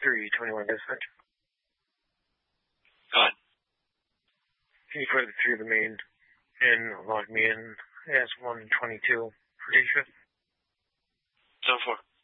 321 dispatch. Go ahead. Can you put it through the main and log me in as 122 for day shift? 7-4.